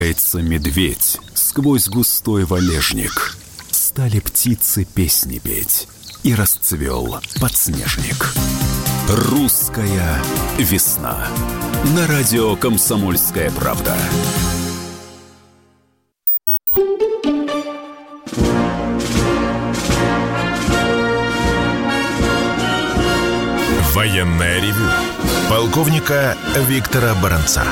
Медведь сквозь густой валежник. Стали птицы песни петь, и расцвел подснежник. Русская весна. На радио «Комсомольская правда». Военное ревю полковника Виктора Баранца.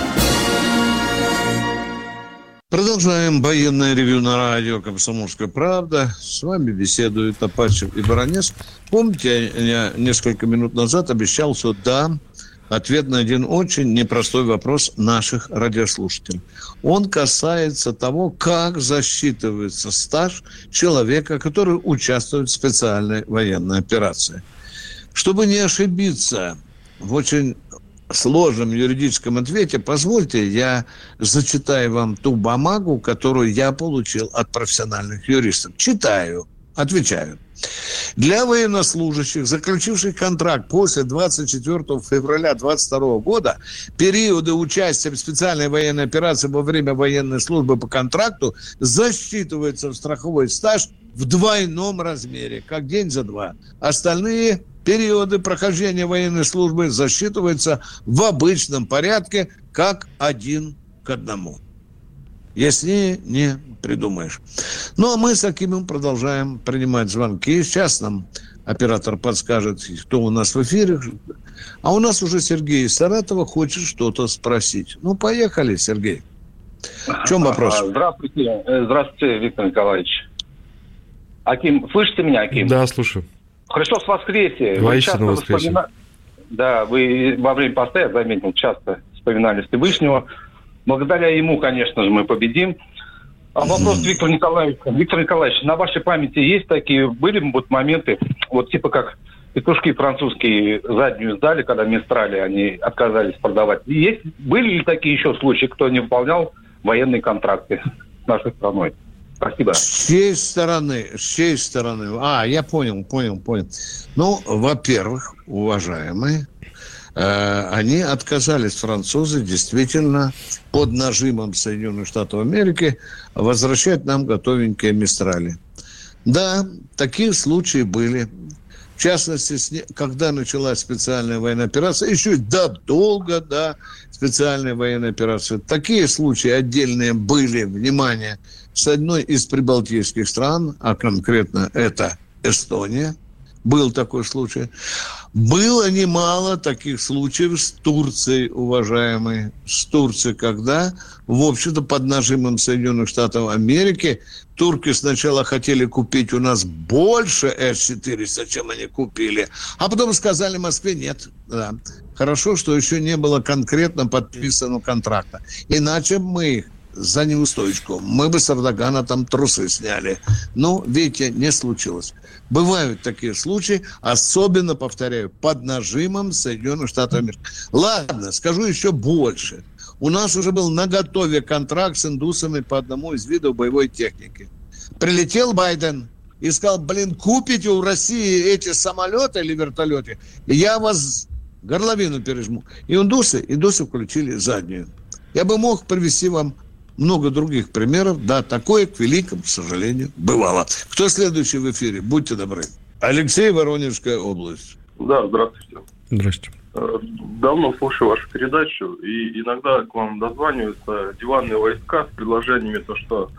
Продолжаем военное ревью на радио «Комсомольская правда». С вами беседуют Апачев и Баранец. Помните, я несколько минут назад обещал, что дам ответ на один очень непростой вопрос наших радиослушателей. Он касается того, как засчитывается стаж человека, который участвует в специальной военной операции. Чтобы не ошибиться в очень сложном юридическом ответе, позвольте, я зачитаю вам ту бумагу, которую я получил от профессиональных юристов. Читаю, отвечаю. Для военнослужащих, заключивших контракт после 24 февраля 2022 года, периоды участия в специальной военной операции во время военной службы по контракту засчитываются в страховой стаж в двойном размере, как день за два. Остальные периоды прохождения военной службы засчитываются в обычном порядке, как 1 к 1. Яснее не придумаешь. Ну, а мы с Акимом продолжаем принимать звонки. Сейчас нам оператор подскажет, кто у нас в эфире. А у нас уже Сергей из Саратова хочет что-то спросить. Ну, поехали, Сергей. В чем вопрос? Здравствуйте. Здравствуйте, Виктор Николаевич. Аким, слышите меня, Аким? Да, слушаю. Христос воскресе. Воистину воскресе. Да, вы во время поста, я заметил, часто вспоминали Всевышнего. Благодаря ему, конечно же, мы победим. А вопрос, Виктор Николаевич, на вашей памяти есть такие, были вот моменты, вот типа как петушки французские заднюю сдали, когда Мистрали они отказались продавать. Были ли такие еще случаи, кто не выполнял военные контракты с нашей страной? Спасибо. С чьей стороны? Я понял. Ну, во-первых, уважаемые, они отказались, французы, действительно, под нажимом Соединенных Штатов Америки возвращать нам готовенькие Мистрали. Да, такие случаи были. В частности, когда началась специальная военная операция, еще долго до специальной военной операции. Такие случаи отдельные были, внимание, с одной из прибалтийских стран, а конкретно это Эстония. Был такой случай. Было немало таких случаев с Турцией, уважаемые. С Турцией, когда, в общем-то, под нажимом Соединенных Штатов Америки турки сначала хотели купить у нас больше С-400, чем они купили, а потом сказали Москве нет. Да. Хорошо, что еще не было конкретно подписанного контракта. Иначе мы их за неустойку. Мы бы с Эрдогана там трусы сняли. Но, видите, не случилось. Бывают такие случаи, особенно, повторяю, под нажимом Соединенных Штатов Америки. Ладно, скажу еще больше. У нас уже был наготове контракт с индусами по одному из видов боевой техники. Прилетел Байден и сказал, купите у России эти самолеты или вертолеты, и я вас горловину пережму. И индусы включили заднюю. Я бы мог привести вам много других примеров. Да, такое, к великому сожалению, бывало. Кто следующий в эфире? Будьте добры. Алексей, Воронежская область. Да, здравствуйте. Здравствуйте. Давно слушаю вашу передачу, и иногда к вам дозваниваются диванные войска с предложениями, то что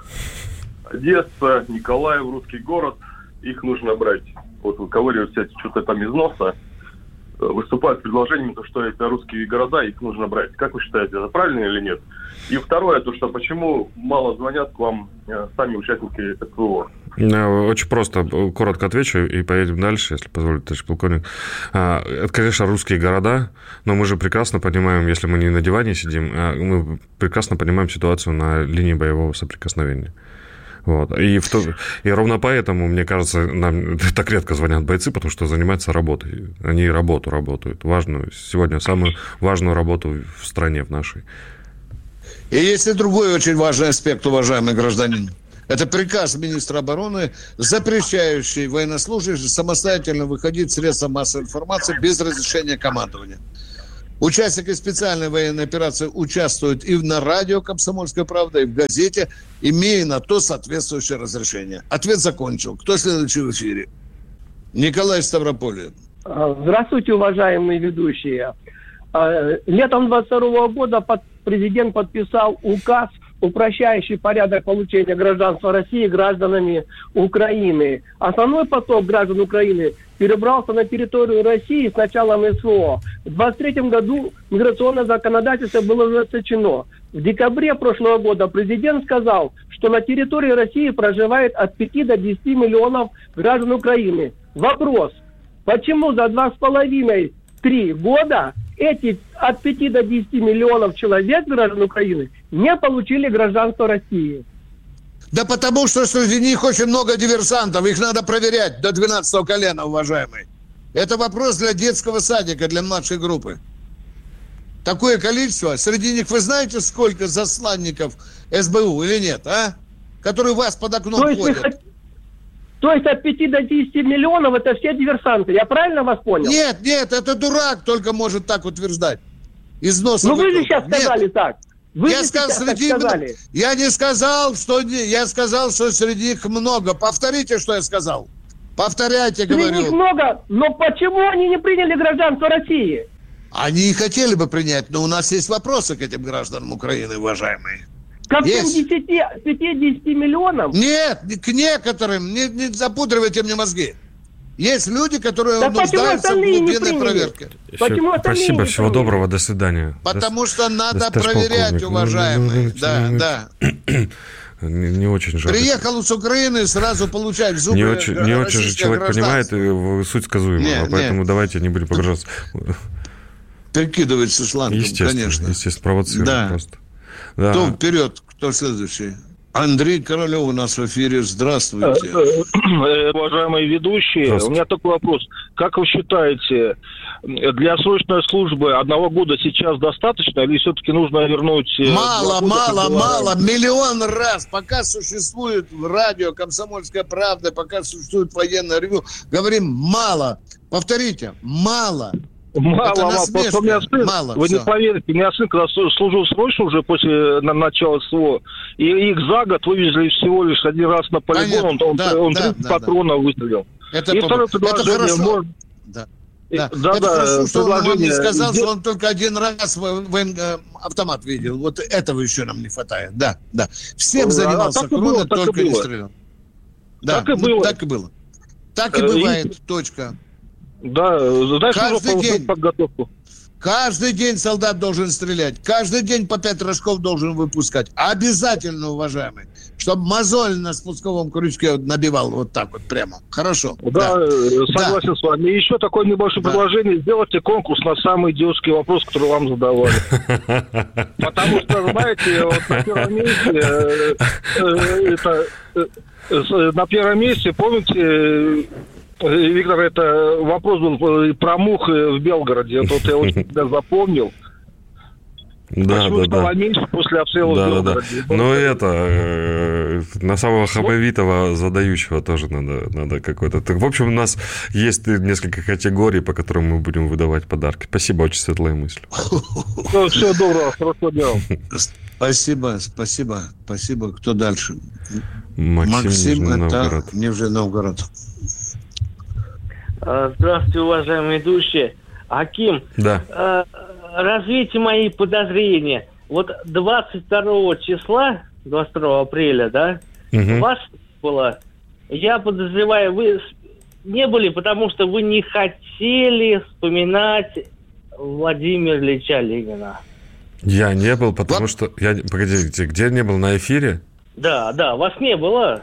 Одесса, Николаев, русский город, их нужно брать. Вот выковыривают что-то там из носа, выступают с предложениями, то что это русские города, их нужно брать. Как вы считаете, это правильно или нет? И второе, то что почему мало звонят к вам сами участники СВО? Очень просто, коротко отвечу и поедем дальше, если позволите, товарищ полковник. Это, конечно, русские города, но мы же прекрасно понимаем, если мы не на диване сидим, мы прекрасно понимаем ситуацию на линии боевого соприкосновения. Вот. И ровно поэтому, мне кажется, нам так редко звонят бойцы, потому что занимаются работой. Они работают. Важную, сегодня самую важную работу в стране, в нашей. И есть и другой очень важный аспект, уважаемый гражданин. Это приказ министра обороны, запрещающий военнослужащим самостоятельно выходить в средства массовой информации без разрешения командования. Участники специальной военной операции участвуют и на радио «Комсомольская правда», и в газете, имея на то соответствующее разрешение. Ответ закончил. Кто следующий в эфире? Николай Ставрополь. Здравствуйте, уважаемые ведущие. Летом 22 года президент подписал указ, упрощающий порядок получения гражданства России гражданами Украины. Основной поток граждан Украины перебрался на территорию России с началом СВО. В 2023 году миграционное законодательство было ужесточено. В декабре прошлого года президент сказал, что на территории России проживает от 5 до 10 миллионов граждан Украины. Вопрос, почему за 2,5-3 года эти от 5 до 10 миллионов человек, граждан Украины, не получили гражданство России? Да потому что среди них очень много диверсантов. Их надо проверять до 12-го колена, уважаемые. Это вопрос для детского садика, для младшей группы. Такое количество. Среди них вы знаете, сколько засланников СБУ или нет, а? Которые у вас под окном ходят. То есть от 5 до 10 миллионов это все диверсанты. Я правильно вас понял? Нет, это дурак только может так утверждать. Из носа. Ну вы же сейчас сказали так. Я не сказал, я сказал, что среди них много. Повторите, что я сказал. Повторяйте, говорю. Среди них много, но почему они не приняли гражданство России? Они и хотели бы принять, но у нас есть вопросы к этим гражданам Украины, уважаемые. Ко всем 5-10 миллионам? Нет, к некоторым. Не запудривайте мне мозги. Есть люди, которые нуждаются в глубинной проверке. Спасибо, всего доброго, до свидания. Потому что надо проверять, уважаемые. Да. Не очень жалко. Приехал с Украины, сразу получать зубы. Не очень же человек понимает суть сказуемого, поэтому давайте не будем погружаться. Перекидывается шлангом, конечно. Естественно, провоцирует просто. Да. Кто вперед, кто следующий? Андрей Королев у нас в эфире. Здравствуйте. Уважаемые ведущие, у меня такой вопрос. Как вы считаете, для срочной службы 1 года сейчас достаточно или все-таки нужно вернуть... Мало. Миллион раз. Пока существует радио «Комсомольская правда», пока существует военное ревю, говорим мало. Повторите, мало. Мало. Вы не поверите, у меня сын, когда служил срочно уже после начала СВО, и их за год вывезли всего лишь один раз на полигон, он 30 патронов выстрелил. И второе предложение... Это хорошо, что он вам не сказал, что он только один раз автомат видел. Вот этого еще нам не хватает. Да. Всем занимался, кроме только не стрелял. Так и было. Так и бывает, точка. Да, знаешь, подготовку. Каждый день солдат должен стрелять. Каждый день по 5 рожков должен выпускать. Обязательно, уважаемый. Чтобы мозоль на спусковом крючке набивал вот так вот прямо. Хорошо. Да, согласен с вами. И еще такое небольшое предложение. Сделайте конкурс на самый идиотский вопрос, который вам задавали. Потому что, знаете, вот на первом месте, помните... Виктор, это вопрос был про мух в Белгороде. Это вот я очень запомнил. Да. Меньше после обстрела в Белгороде. Но это на самого хамовитого задающего тоже надо какой-то. В общем, у нас есть несколько категорий, по которым мы будем выдавать подарки. Спасибо, очень светлая мысль. Всего доброго, хорошего дня. Спасибо. Кто дальше? Максим, это Нижний Новгород. Здравствуйте, уважаемые ведущие. Аким, да. Развейте мои подозрения. Вот 22 числа, 22 апреля, да, вас было, я подозреваю, вы не были, потому что вы не хотели вспоминать Владимира Ильича Ленина. Я не был, потому что... Погодите, где не был? На эфире? Да, вас не было.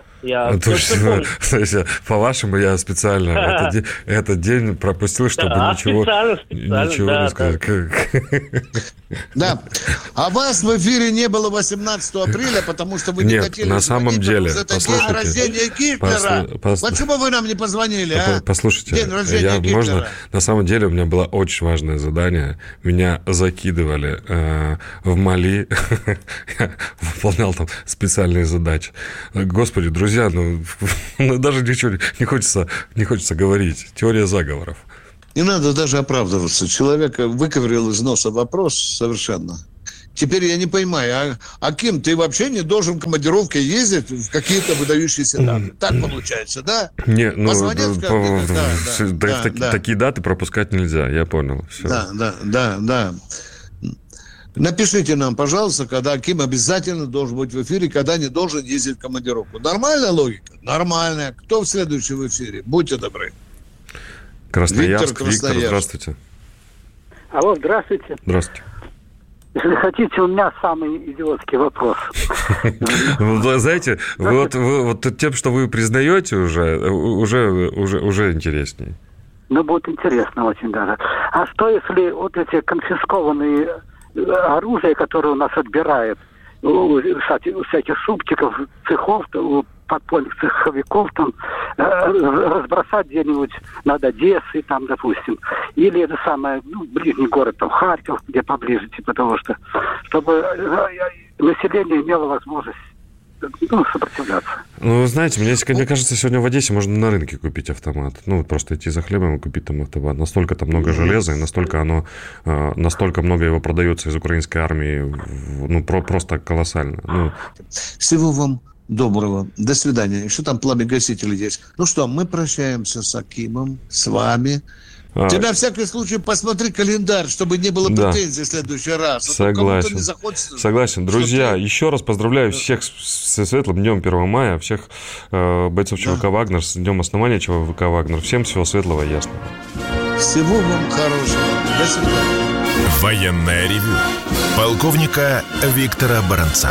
По-вашему, я специально этот день пропустил, чтобы ничего не сказать. Да. А вас в эфире не было 18 апреля, потому что вы не хотели... Нет, на самом деле, это день рождения Гитлера. Почему вы нам не позвонили, а? Послушайте, день рождения Гитлера. На самом деле, у меня было очень важное задание. Меня закидывали в Мали. Я выполнял там специальные задачи. Господи, друзья, даже ничего не хочется говорить. Теория заговоров. Не надо даже оправдываться. Человека выковырял из носа вопрос совершенно. Теперь я не понимаю, Аким, ты вообще не должен в командировке ездить в какие-то выдающиеся даты? Так получается, да? Не, ну, такие даты пропускать нельзя, я понял. Все. Да. Напишите нам, пожалуйста, когда Аким обязательно должен быть в эфире, когда не должен ездить в командировку. Нормальная логика? Нормальная. Кто в следующем эфире? Будьте добры. Красноярск. Виктор, здравствуйте. Алло, здравствуйте. Здравствуйте. Если хотите, у меня самый идиотский вопрос. Вы знаете, вот тем, что вы признаете, уже интереснее. Ну, будет интересно очень даже. А что, если вот эти конфискованные оружия, которые у нас отбирают, у всяких шубчиков, цехов, у подпольных цеховиков, там, разбросать где-нибудь над Одессой, там, допустим, или это самое, ближний город, там, Харьков, где поближе, типа того, чтобы население имело возможность сопротивляться. Ну, вы знаете, мне кажется, сегодня в Одессе можно на рынке купить автомат. Просто идти за хлебом и купить там автомат. Настолько там много железа, и настолько много его продается из украинской армии. Просто колоссально. Всего вам доброго. До свидания. Еще там пламя-гасители есть. Ну что, мы прощаемся с Акимом, с вами. Ты на всякий случай посмотри календарь, чтобы не было претензий в следующий раз. Согласен. Друзья, еще раз поздравляю всех со светлым днем 1 мая, всех бойцов ЧВК «Вагнер» с днем основания ЧВК «Вагнер». Всем всего светлого и ясного. Всего вам хорошего. До свидания. Военное ревю полковника Виктора Баранца.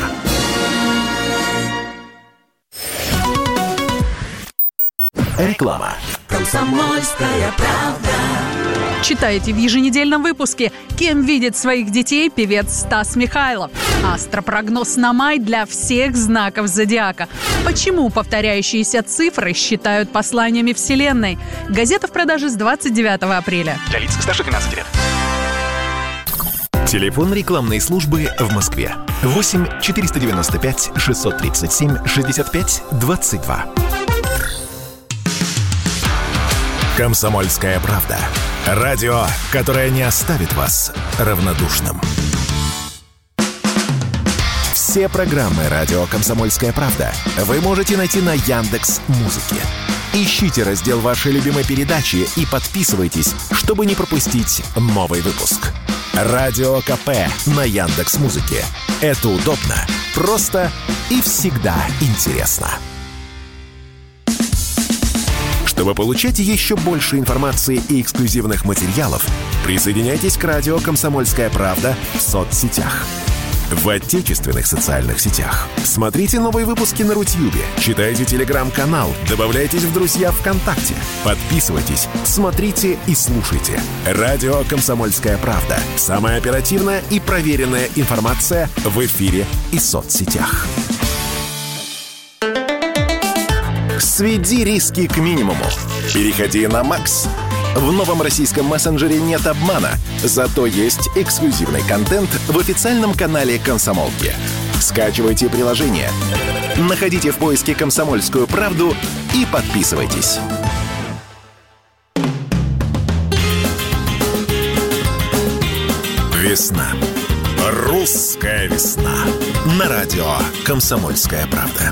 Реклама. Комсомольская правда. Читайте в еженедельном выпуске, кем видит своих детей певец Стас Михайлов. Астропрогноз на май для всех знаков зодиака. Почему повторяющиеся цифры считают посланиями Вселенной? Газета в продаже с 29 апреля. Для лиц старше 12 лет. Телефон рекламной службы в Москве. 8 495 637 65 22. «Комсомольская правда». Радио, которое не оставит вас равнодушным. Все программы «Радио Комсомольская правда» вы можете найти на Яндекс.Музыке. Ищите раздел вашей любимой передачи и подписывайтесь, чтобы не пропустить новый выпуск. Радио КП на Яндекс.Музыке. Это удобно, просто и всегда интересно. Чтобы получать еще больше информации и эксклюзивных материалов, присоединяйтесь к радио «Комсомольская правда» в соцсетях. В отечественных социальных сетях. Смотрите новые выпуски на Рутьюбе, читайте телеграм-канал, добавляйтесь в друзья ВКонтакте, подписывайтесь, смотрите и слушайте. Радио «Комсомольская правда». Самая оперативная и проверенная информация в эфире и соцсетях. Сведи риски к минимуму. Переходи на Макс. В новом российском мессенджере нет обмана, зато есть эксклюзивный контент в официальном канале «Комсомолки». Скачивайте приложение, находите в поиске «Комсомольскую правду» и подписывайтесь. Весна. Русская весна. На радио «Комсомольская правда».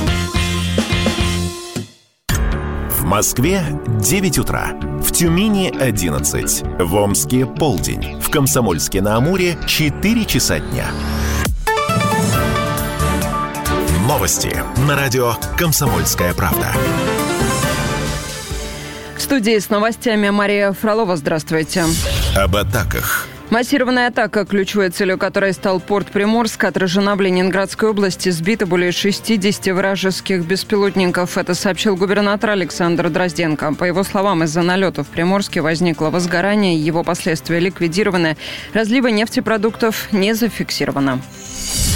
В Москве 9 утра. В Тюмени 11. В Омске полдень. В Комсомольске-на-Амуре 4 часа дня. Новости на радио «Комсомольская правда». В студии с новостями Мария Фролова. Здравствуйте. Об атаках. Массированная атака, ключевой целью которой стал порт Приморск, отражена в Ленинградской области. Сбито более 60 вражеских беспилотников. Это сообщил губернатор Александр Дрозденко. По его словам, из-за налетов в Приморске возникло возгорание, его последствия ликвидированы. Разлива нефтепродуктов не зафиксировано.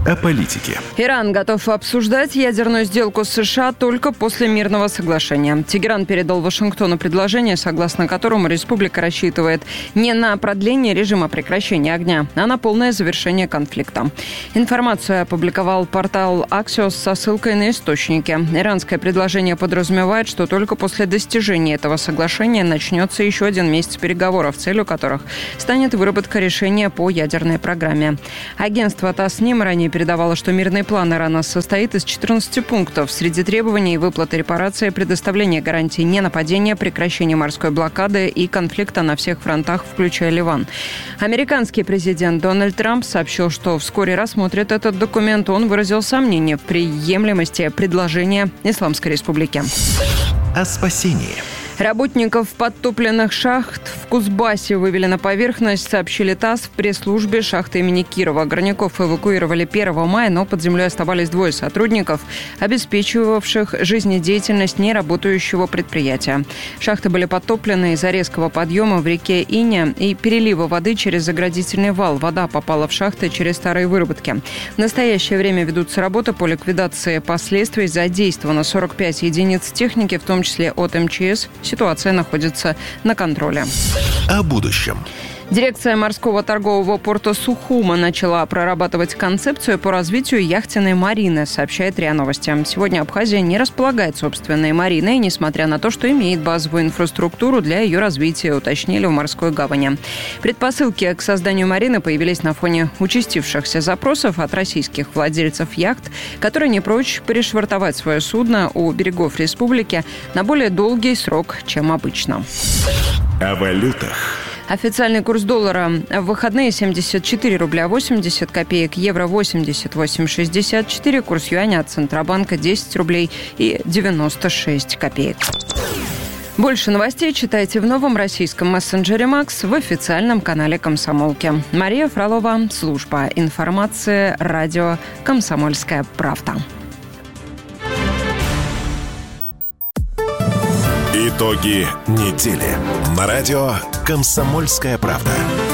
О политике. Иран готов обсуждать ядерную сделку с США только после мирного соглашения. Тегеран передал Вашингтону предложение, согласно которому республика рассчитывает не на продление режима прекращения огня, а на полное завершение конфликта. Информацию опубликовал портал Axios со ссылкой на источники. Иранское предложение подразумевает, что только после достижения этого соглашения начнется еще один месяц переговоров, целью которых станет выработка решения по ядерной программе. Агентство ТАСС-НИМ ранее передавала, что мирный план Ирана состоит из 14 пунктов. Среди требований выплаты репарации, предоставление гарантий ненападения, прекращение морской блокады и конфликта на всех фронтах, включая Ливан. Американский президент Дональд Трамп сообщил, что вскоре рассмотрит этот документ. Он выразил сомнение в приемлемости предложения Исламской Республики. О спасении. Работников подтопленных шахт в Кузбассе вывели на поверхность, сообщили ТАСС в пресс-службе шахты имени Кирова. Горняков эвакуировали 1 мая, но под землей оставались 2 сотрудников, обеспечивавших жизнедеятельность неработающего предприятия. Шахты были подтоплены из-за резкого подъема в реке Иня и перелива воды через заградительный вал. Вода попала в шахты через старые выработки. В настоящее время ведутся работы по ликвидации последствий. Задействовано 45 единиц техники, в том числе от МЧС. Ситуация находится на контроле. О будущем. Дирекция морского торгового порта Сухума начала прорабатывать концепцию по развитию яхтенной марины, сообщает РИА Новости. Сегодня Абхазия не располагает собственной мариной, несмотря на то, что имеет базовую инфраструктуру для ее развития, уточнили в морской гавани. Предпосылки к созданию марины появились на фоне участившихся запросов от российских владельцев яхт, которые не прочь перешвартовать свое судно у берегов республики на более долгий срок, чем обычно. О валютах. Официальный курс доллара в выходные 74 рубля 80 копеек, евро 88,64, курс юаня от Центробанка 10 рублей и 96 копеек. Больше новостей читайте в новом российском мессенджере «Макс» в официальном канале «Комсомолки». Мария Фролова, служба информации, радио «Комсомольская правда». Итоги недели. На радио «Комсомольская правда».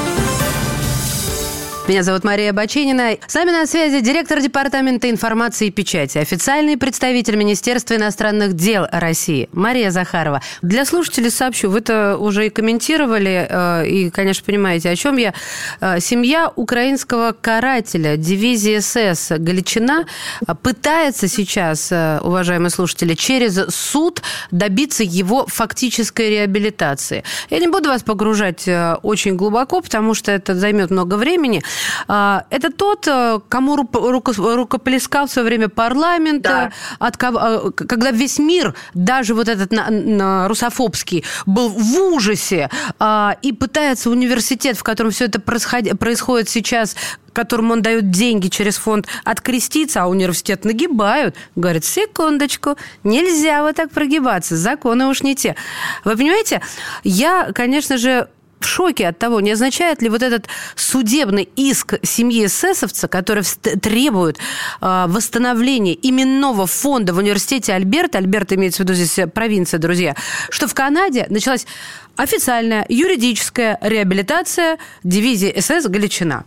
Меня зовут Мария Баченина. С нами на связи директор Департамента информации и печати, официальный представитель Министерства иностранных дел России Мария Захарова. Для слушателей сообщу, вы это уже и комментировали, и, конечно, понимаете, о чем я. Семья украинского карателя дивизии СС Галичина пытается сейчас, уважаемые слушатели, через суд добиться его фактической реабилитации. Я не буду вас погружать очень глубоко, потому что это займет много времени. Это тот, кому рукоплескал в свое время парламент, да. Когда весь мир, даже вот этот русофобский, был в ужасе и пытается университет, в котором все это происходит сейчас, которому он дает деньги через фонд, откреститься, а университет нагибают. Говорит, секундочку, нельзя вот так прогибаться, законы уж не те. Вы понимаете, я, конечно же, в шоке от того, не означает ли вот этот судебный иск семьи эсэсовца, который требует восстановления именного фонда в университете Альберта, Альберта имеется в виду здесь провинция, друзья, что в Канаде началась официальная юридическая реабилитация дивизии СС Галичина.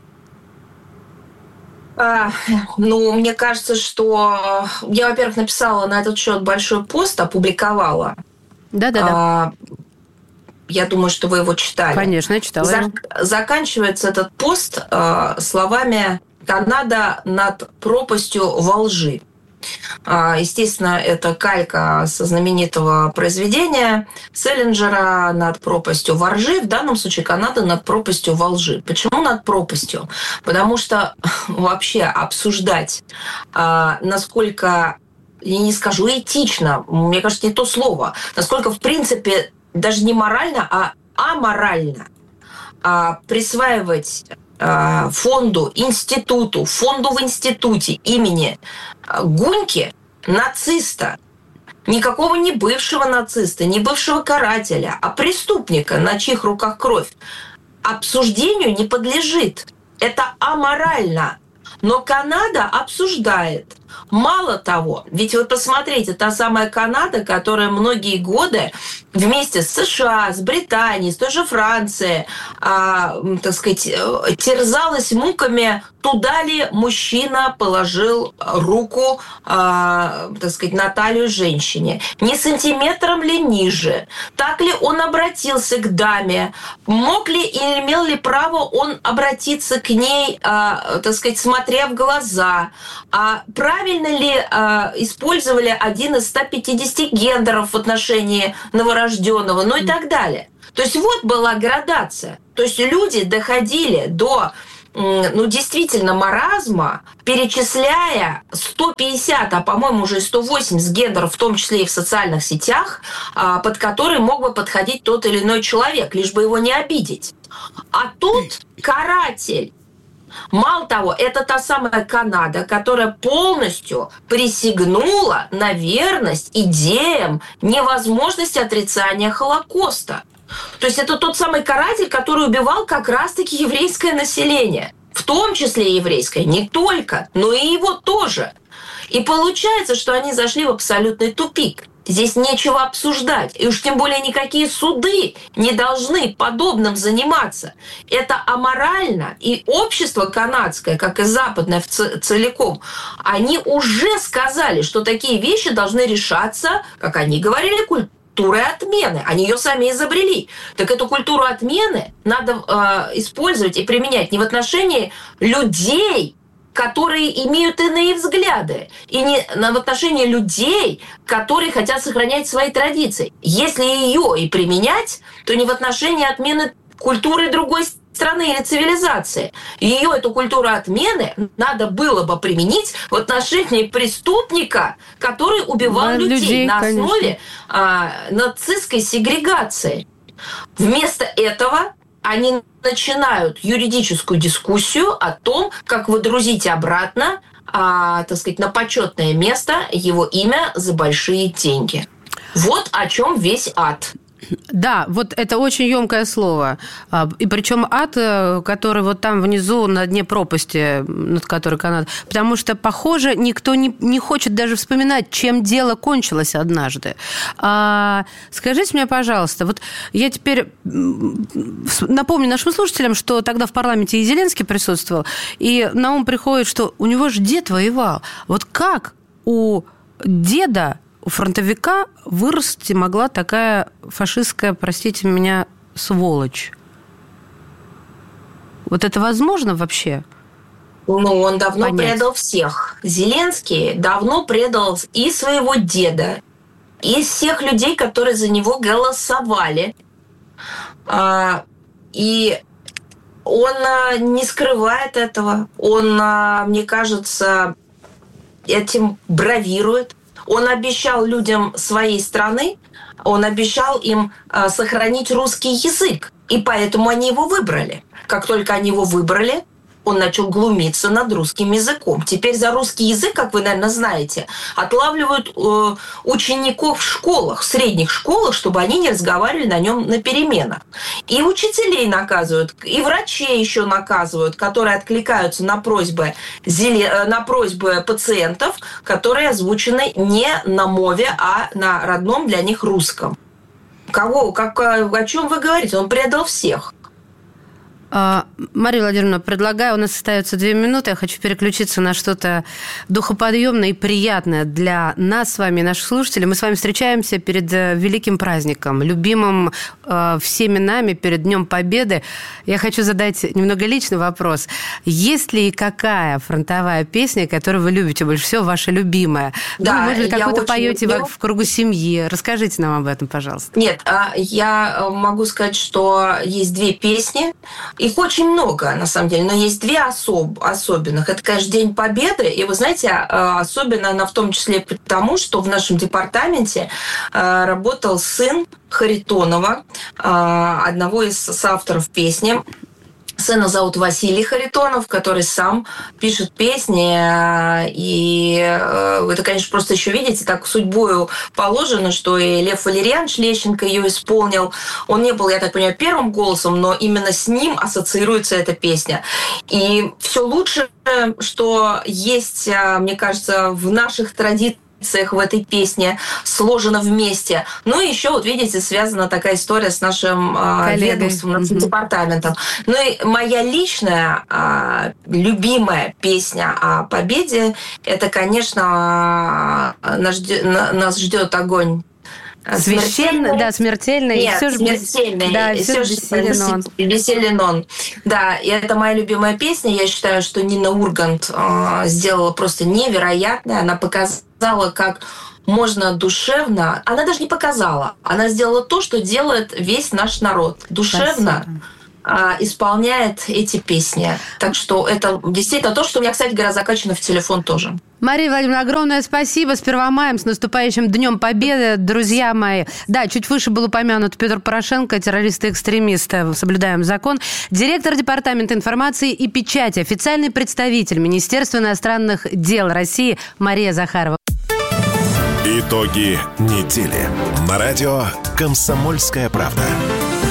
Мне кажется, что я, во-первых, написала на этот счет большой пост, опубликовала. Да-да-да. Я думаю, что вы его читали. Конечно, я читала. Заканчивается этот пост словами «Канада над пропастью во лжи». Естественно, это калька со знаменитого произведения Селлинджера «Над пропастью во ржи». В данном случае Канада над пропастью во лжи. Почему над пропастью? Потому что вообще обсуждать, насколько, я не скажу этично, мне кажется, не то слово, насколько, в принципе, даже не морально, а аморально присваивать фонду в институте имени Гуньки нациста, никакого не бывшего нациста, не бывшего карателя, а преступника, на чьих руках кровь, обсуждению не подлежит. Это аморально. Но Канада обсуждает. Мало того, ведь вот посмотрите, та самая Канада, которая многие годы вместе с США, с Британией, с той же Францией, так сказать, терзалась муками, туда ли мужчина положил руку, так сказать, на талию женщине, не сантиметром ли ниже, так ли он обратился к даме, мог ли и имел ли право он обратиться к ней, так сказать, смотря в глаза, правильно ли использовали один из 150 гендеров в отношении новорожденного, ну и так далее. То есть вот была градация. То есть люди доходили до, действительно, маразма, перечисляя 150, а, по-моему, уже 180 гендеров, в том числе и в социальных сетях, под которые мог бы подходить тот или иной человек, лишь бы его не обидеть. А тут каратель. Мало того, это та самая Канада, которая полностью присягнула на верность идеям невозможности отрицания Холокоста. То есть это тот самый каратель, который убивал как раз-таки еврейское население. В том числе еврейское, не только, но и его тоже. И получается, что они зашли в абсолютный тупик. Здесь нечего обсуждать. И уж тем более никакие суды не должны подобным заниматься. Это аморально. И общество канадское, как и западное целиком, они уже сказали, что такие вещи должны решаться, как они говорили, культурой отмены. Они ее сами изобрели. Так эту культуру отмены надо использовать и применять не в отношении людей, которые имеют иные взгляды, и не в отношении людей, которые хотят сохранять свои традиции. Если ее и применять, то не в отношении отмены культуры другой страны или цивилизации. Ее, эту культуру отмены, надо было бы применить в отношении преступника, который убивал людей на основе нацистской сегрегации. Вместо этого они начинают юридическую дискуссию о том, как выдрузить обратно, так сказать, на почетное место его имя за большие деньги. Вот о чем весь ад. Да, вот это очень емкое слово. И причем ад, который вот там внизу на дне пропасти, над которой Канада. Потому что, похоже, никто не хочет даже вспоминать, чем дело кончилось однажды. Скажите мне, пожалуйста, вот я теперь напомню нашим слушателям, что тогда в парламенте и Зеленский присутствовал, и на ум приходит, что у него же дед воевал. Вот как у деда, у фронтовика вырасти могла такая фашистская, простите меня, сволочь? Вот это возможно вообще? Ну, он давно предал всех. Зеленский давно предал и своего деда, и всех людей, которые за него голосовали. И он не скрывает этого. Он, мне кажется, этим бравирует. Он обещал людям своей страны, он обещал им сохранить русский язык. И поэтому они его выбрали. Как только они его выбрали, он начал глумиться над русским языком. Теперь за русский язык, как вы, наверное, знаете, отлавливают учеников в школах, в средних школах, чтобы они не разговаривали на нем на переменах. И учителей наказывают, и врачей еще наказывают, которые откликаются на просьбы пациентов, которые озвучены не на мове, а на родном для них русском. О чем вы говорите? Он предал всех. Мария Владимировна, предлагаю, у нас остается 2 минуты, я хочу переключиться на что-то духоподъемное и приятное для нас с вами и наших слушателей. Мы с вами встречаемся перед великим праздником, любимым всеми нами, перед Днем Победы. Я хочу задать немного личный вопрос. Есть ли какая фронтовая песня, которую вы любите больше всего, ваша любимая? Да, может быть, какую-то поете в кругу семьи? Расскажите нам об этом, пожалуйста. Нет, я могу сказать, что есть 2 песни. Их очень много, на самом деле, но есть 2 особенных. Это, конечно, День Победы, и, вы знаете, особенно она в том числе потому, что в нашем департаменте работал сын Харитонова, одного из соавторов песни, сына зовут Василий Харитонов, который сам пишет песни. И это, конечно, просто еще, видите, так судьбою положено, что и Лев Валерьянович Лещенко ее исполнил. Он не был, я так понимаю, первым голосом, но именно с ним ассоциируется эта песня. И все лучшее, что есть, мне кажется, в наших традициях, в этой песне сложено вместе. Ну и еще, вот видите, связана такая история с нашим ведомством, нашим департаментом. Ну и моя личная любимая песня о победе, это, конечно, нас ждет огонь. Священный, да, смертельный. Нет, все же смертельный. Да, и все же веселен он. Веселен он. Да, и это моя любимая песня. Я считаю, что Нина Ургант сделала просто невероятное. Она показала, как можно душевно... Она даже не показала. Она сделала то, что делает весь наш народ. Душевно исполняет эти песни. Так что это действительно то, что у меня, кстати говоря, закачано в телефон тоже. Мария Владимировна, огромное спасибо. С 1 мая, с наступающим Днем Победы, друзья мои. Да, чуть выше был упомянут Петр Порошенко, террорист и экстремист. Соблюдаем закон. Директор Департамента информации и печати, официальный представитель Министерства иностранных дел России Мария Захарова. Итоги недели. На радио «Комсомольская правда».